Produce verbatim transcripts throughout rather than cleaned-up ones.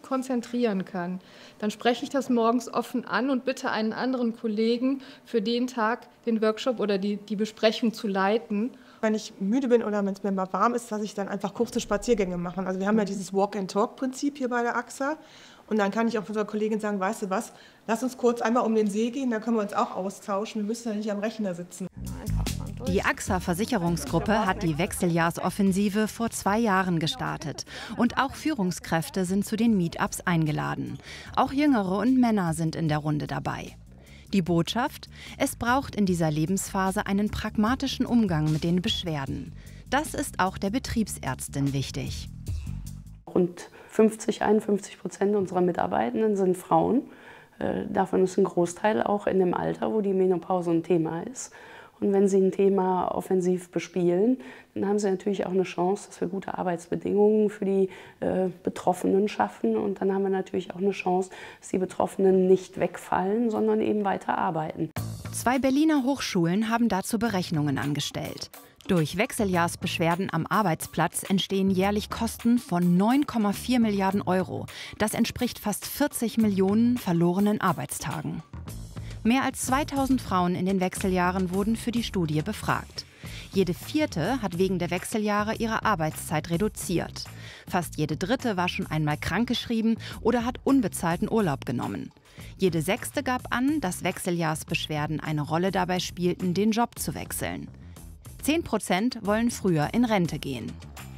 konzentrieren kann, dann spreche ich das morgens offen an und bitte einen anderen Kollegen für den Tag den Workshop oder die, die Besprechung zu leiten. Wenn ich müde bin oder wenn es mir mal warm ist, dass ich dann einfach kurze Spaziergänge mache. Also wir haben ja dieses Walk-and-Talk-Prinzip hier bei der A X A. Und dann kann ich auch unserer Kollegin sagen, weißt du was, lass uns kurz einmal um den See gehen, dann können wir uns auch austauschen. Wir müssen ja nicht am Rechner sitzen. Die A X A Versicherungsgruppe hat die Wechseljahrsoffensive vor zwei Jahren gestartet. Und auch Führungskräfte sind zu den Meetups eingeladen. Auch Jüngere und Männer sind in der Runde dabei. Die Botschaft: Es braucht in dieser Lebensphase einen pragmatischen Umgang mit den Beschwerden. Das ist auch der Betriebsärztin wichtig. Rund fünfzig, einundfünfzig Prozent unserer Mitarbeitenden sind Frauen. Äh, davon ist ein Großteil auch in dem Alter, wo die Menopause ein Thema ist. Und wenn sie ein Thema offensiv bespielen, dann haben sie natürlich auch eine Chance, dass wir gute Arbeitsbedingungen für die äh, Betroffenen schaffen. Und dann haben wir natürlich auch eine Chance, dass die Betroffenen nicht wegfallen, sondern eben weiter arbeiten. Zwei Berliner Hochschulen haben dazu Berechnungen angestellt. Durch Wechseljahrsbeschwerden am Arbeitsplatz entstehen jährlich Kosten von neun Komma vier Milliarden Euro. Das entspricht fast vierzig Millionen verlorenen Arbeitstagen. Mehr als zweitausend Frauen in den Wechseljahren wurden für die Studie befragt. Jede vierte hat wegen der Wechseljahre ihre Arbeitszeit reduziert. Fast jede dritte war schon einmal krankgeschrieben oder hat unbezahlten Urlaub genommen. Jede sechste gab an, dass Wechseljahrsbeschwerden eine Rolle dabei spielten, den Job zu wechseln. Zehn Prozent wollen früher in Rente gehen.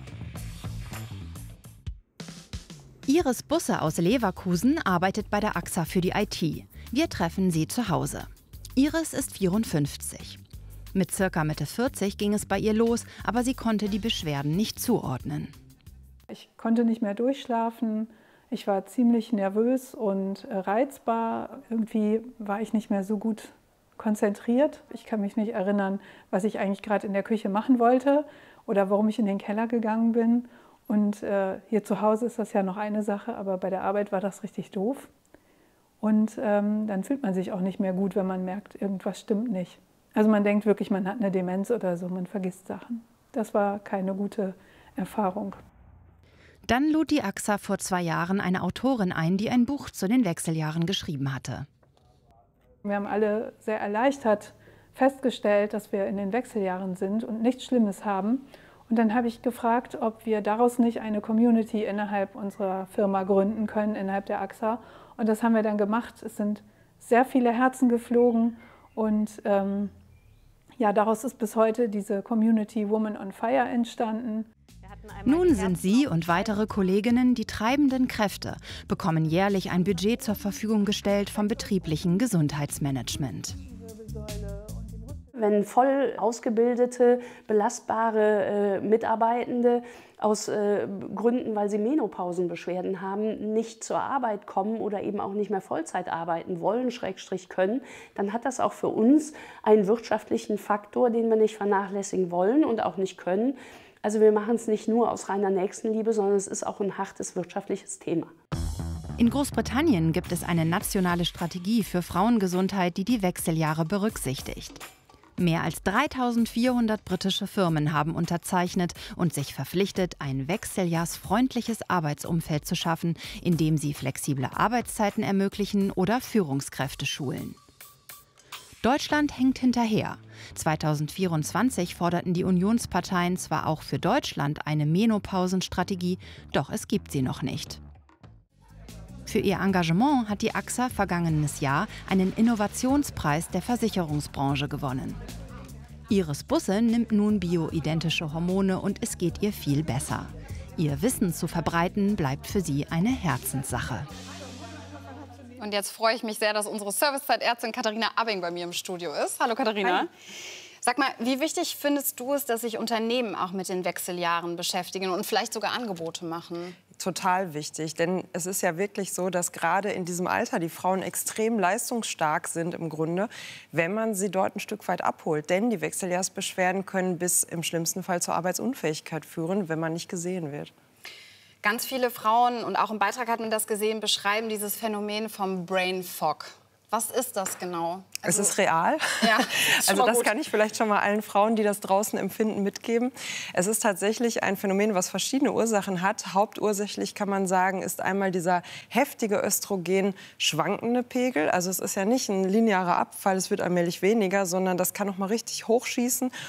Iris Busse aus Leverkusen arbeitet bei der A X A für die I T. Wir treffen sie zu Hause. Iris ist vierundfünfzig. Mit circa Mitte vierzig ging es bei ihr los, aber sie konnte die Beschwerden nicht zuordnen. Ich konnte nicht mehr durchschlafen. Ich war ziemlich nervös und reizbar. Irgendwie war ich nicht mehr so gut konzentriert. Ich kann mich nicht erinnern, was ich eigentlich gerade in der Küche machen wollte oder warum ich in den Keller gegangen bin. Und äh, hier zu Hause ist das ja noch eine Sache, aber bei der Arbeit war das richtig doof. Und ähm, dann fühlt man sich auch nicht mehr gut, wenn man merkt, irgendwas stimmt nicht. Also man denkt wirklich, man hat eine Demenz oder so, man vergisst Sachen. Das war keine gute Erfahrung. Dann lud die A X A vor zwei Jahren eine Autorin ein, die ein Buch zu den Wechseljahren geschrieben hatte. Wir haben alle sehr erleichtert festgestellt, dass wir in den Wechseljahren sind und nichts Schlimmes haben. Und dann habe ich gefragt, ob wir daraus nicht eine Community innerhalb unserer Firma gründen können, innerhalb der A X A. Und das haben wir dann gemacht. Es sind sehr viele Herzen geflogen und ähm, ja, daraus ist bis heute diese Community Women on Fire entstanden. Nun sind sie und weitere Kolleginnen die treibenden Kräfte, bekommen jährlich ein Budget zur Verfügung gestellt vom betrieblichen Gesundheitsmanagement. Wenn voll ausgebildete, belastbare äh, Mitarbeitende aus äh, Gründen, weil sie Menopausenbeschwerden haben, nicht zur Arbeit kommen oder eben auch nicht mehr Vollzeit arbeiten wollen, Schrägstrich können, dann hat das auch für uns einen wirtschaftlichen Faktor, den wir nicht vernachlässigen wollen und auch nicht können. Also wir machen es nicht nur aus reiner Nächstenliebe, sondern es ist auch ein hartes wirtschaftliches Thema. In Großbritannien gibt es eine nationale Strategie für Frauengesundheit, die die Wechseljahre berücksichtigt. Mehr als dreitausendvierhundert britische Firmen haben unterzeichnet und sich verpflichtet, ein wechseljahrsfreundliches Arbeitsumfeld zu schaffen, in dem sie flexible Arbeitszeiten ermöglichen oder Führungskräfte schulen. Deutschland hängt hinterher. zweitausendvierundzwanzig forderten die Unionsparteien zwar auch für Deutschland eine Menopausenstrategie, doch es gibt sie noch nicht. Für ihr Engagement hat die A X A vergangenes Jahr einen Innovationspreis der Versicherungsbranche gewonnen. Iris Busse nimmt nun bioidentische Hormone und es geht ihr viel besser. Ihr Wissen zu verbreiten bleibt für sie eine Herzenssache. Und jetzt freue ich mich sehr, dass unsere Servicezeitärztin Katharina Abbing bei mir im Studio ist. Hallo Katharina. Hi. Sag mal, wie wichtig findest du es, dass sich Unternehmen auch mit den Wechseljahren beschäftigen und vielleicht sogar Angebote machen? Total wichtig, denn es ist ja wirklich so, dass gerade in diesem Alter die Frauen extrem leistungsstark sind im Grunde, wenn man sie dort ein Stück weit abholt. Denn die Wechseljahrsbeschwerden können bis im schlimmsten Fall zur Arbeitsunfähigkeit führen, wenn man nicht gesehen wird. Ganz viele Frauen, und auch im Beitrag hat man das gesehen, beschreiben dieses Phänomen vom Brain Fog. Was ist das genau? Also, es ist real. Ja, also das gut. kann ich vielleicht schon mal allen Frauen, die das draußen empfinden, mitgeben. Es ist tatsächlich ein Phänomen, was verschiedene Ursachen hat. Hauptursächlich kann man sagen, ist einmal dieser heftige Östrogen schwankende Pegel. Also es ist ja nicht ein linearer Abfall, es wird allmählich weniger, sondern das kann noch mal richtig hochschießen.